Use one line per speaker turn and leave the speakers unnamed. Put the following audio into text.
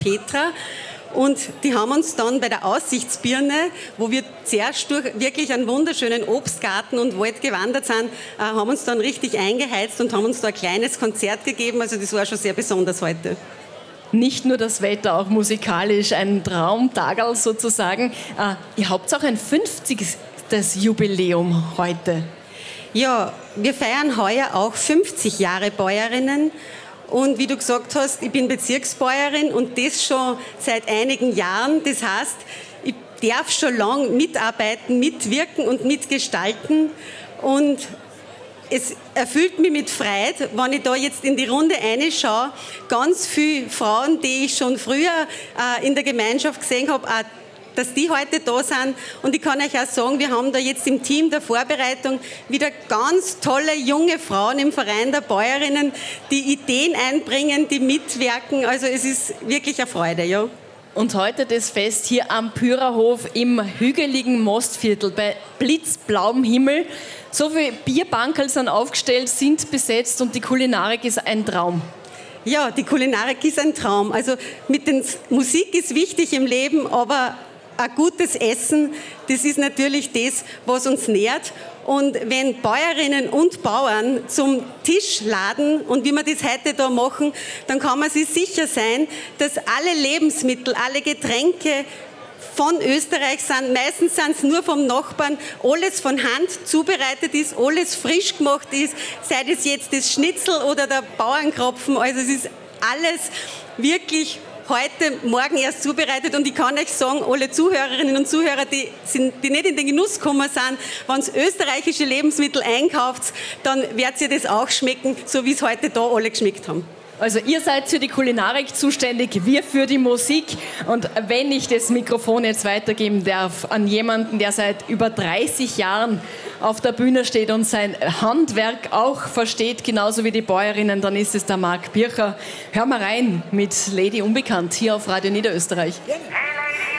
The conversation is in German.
Petra. Und die haben uns dann bei der Aussichtsbirne, wo wir zuerst durch wirklich einen wunderschönen Obstgarten und Wald gewandert sind, haben uns dann richtig eingeheizt und haben uns da ein kleines Konzert gegeben. Also das war schon sehr besonders heute.
Nicht nur das Wetter, auch musikalisch ein Traumtagerl sozusagen. Ihr habt auch ein 50. Jubiläum heute.
Ja, wir feiern heuer auch 50 Jahre Bäuerinnen. Und wie du gesagt hast, ich bin Bezirksbäuerin und das schon seit einigen Jahren. Das heißt, ich darf schon lange mitarbeiten, mitwirken und mitgestalten. Und es erfüllt mich mit Freude, wenn ich da jetzt in die Runde reinschaue. Ganz viele Frauen, die ich schon früher in der Gemeinschaft gesehen habe, auch dass die heute da sind. Und ich kann euch auch sagen, wir haben da jetzt im Team der Vorbereitung wieder ganz tolle junge Frauen im Verein der Bäuerinnen, die Ideen einbringen, die mitwirken. Also es ist wirklich eine Freude, ja.
Und heute das Fest hier am Pyrerhof im hügeligen Mostviertel bei blitzblauem Himmel. So viele Bierbankerl sind aufgestellt, sind besetzt und die Kulinarik ist ein Traum.
Ja, die Kulinarik ist ein Traum. Also Musik ist wichtig im Leben, aber ein gutes Essen, das ist natürlich das, was uns nährt. Und wenn Bäuerinnen und Bauern zum Tisch laden und wie wir das heute da machen, dann kann man sich sicher sein, dass alle Lebensmittel, alle Getränke von Österreich sind. Meistens sind es nur vom Nachbarn, alles von Hand zubereitet ist, alles frisch gemacht ist, sei das jetzt das Schnitzel oder der Bauernkropfen. Also es ist alles wirklich heute, morgen erst zubereitet und ich kann euch sagen, alle Zuhörerinnen und Zuhörer, die nicht in den Genuss gekommen sind, wenn ihr österreichische Lebensmittel einkauft, dann werdet ihr das auch schmecken, so wie es heute da alle geschmeckt haben.
Also ihr seid für die Kulinarik zuständig, wir für die Musik. Und wenn ich das Mikrofon jetzt weitergeben darf an jemanden, der seit über 30 Jahren auf der Bühne steht und sein Handwerk auch versteht, genauso wie die Bäuerinnen, dann ist es der Marc Bircher. Hör mal rein mit Lady Unbekannt hier auf Radio Niederösterreich.
Ja.